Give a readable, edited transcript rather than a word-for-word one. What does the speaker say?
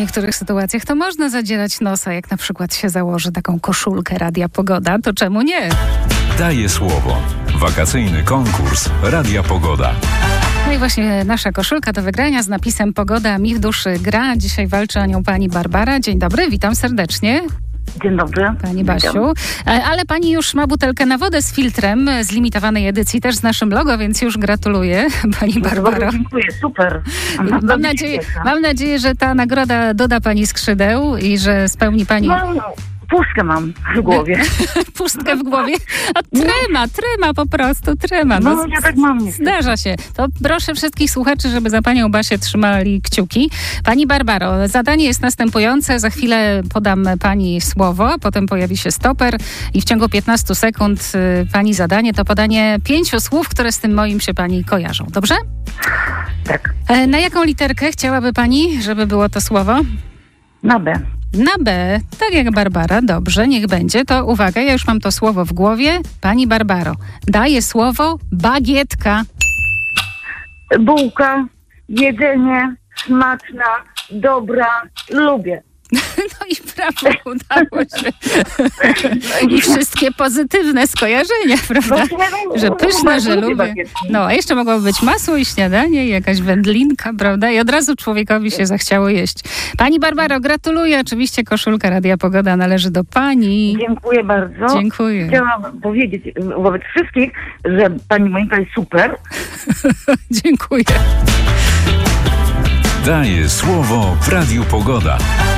niektórych sytuacjach to można zadzierać nosa, jak na przykład się założy taką koszulkę Radia Pogoda, to czemu nie? Daję słowo. Wakacyjny konkurs Radia Pogoda. No i właśnie nasza koszulka do wygrania z napisem Pogoda mi w duszy gra. Dzisiaj walczy o nią pani Barbara. Dzień dobry, witam serdecznie. Dzień dobry. Pani Basiu. Ale pani już ma butelkę na wodę z filtrem z limitowanej edycji, też z naszym logo, więc już gratuluję, pani Barbaro. Dziękuję, super. Mam nadzieję, że ta nagroda doda pani skrzydeł i że spełni pani... Pustkę mam w głowie. Pustkę w głowie? A trema po prostu, trema. No ja tak mam niestety. Zdarza się. To proszę wszystkich słuchaczy, żeby za panią Basię trzymali kciuki. Pani Barbaro, zadanie jest następujące. Za chwilę podam pani słowo, potem pojawi się stoper i w ciągu 15 sekund pani zadanie to podanie 5 słów, które z tym moim się pani kojarzą. Dobrze? Tak. Na jaką literkę chciałaby pani, żeby było to słowo? Na B. Na B, tak jak Barbara, dobrze, niech będzie. To uwaga, ja już mam to słowo w głowie. Pani Barbaro, daję słowo bagietka. Bułka, jedzenie, smaczna, dobra, lubię. No i brawo, udało się. I wszystkie pozytywne skojarzenia, prawda? Że pyszne, że lubię. No, a jeszcze mogłoby być masło i śniadanie, i jakaś wędlinka, prawda? I od razu człowiekowi się zachciało jeść. Pani Barbaro, gratuluję. Oczywiście koszulka Radia Pogoda należy do pani. Dziękuję bardzo. Dziękuję. Chciałam powiedzieć wobec wszystkich, że pani Monika jest super. Dziękuję. Daję słowo w Radiu Pogoda.